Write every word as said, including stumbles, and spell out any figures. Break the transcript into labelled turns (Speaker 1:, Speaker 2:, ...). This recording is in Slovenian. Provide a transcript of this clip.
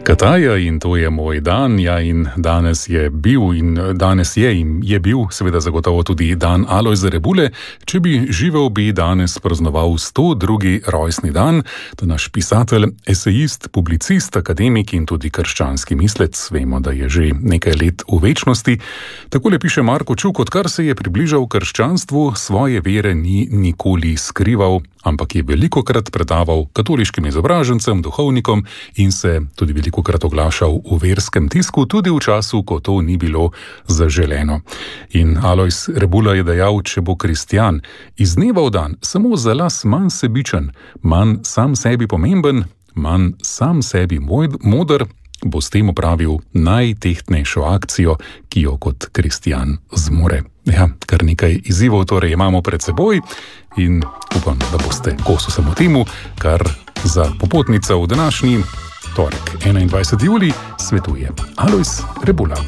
Speaker 1: Kataja in to je moj dan, ja in danes je bil in danes je in je bil seveda zagotovo tudi dan Alojza Rebule. Če bi živel, bi danes praznoval sto drugi rojstni dan. To je naš pisatelj, esejist, publicist, akademik in tudi krščanski mislec. Vemo, da je že nekaj let v večnosti. Takole piše Marko Čuk: odkar se je približal krščanstvu, svoje vere ni nikoli skrival, ampak je velikokrat predaval katoliškim izobražencem, duhovnikom in se tudi velikokrat oglašal v verskem tisku, tudi v času, ko to ni bilo zaželeno. In Alojz Rebula je dejal: če bo kristjan iz dneva v dan samo za las manj sebičen, manj sam sebi pomemben, manj sam sebi moder, bo s tem opravil najtehtnejšo akcijo, ki jo kot kristjan zmore. Ja, kar nekaj izzivov torej imamo pred seboj in upam, da boste kos vsemu temu, kar za popotnica v današnji torek, enaindvajseti julij, svetuje Alojz Rebula.